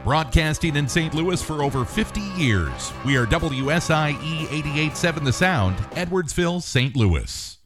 Broadcasting in St. Louis for over 50 years. We are WSIE 88.7 The Sound, Edwardsville, St. Louis.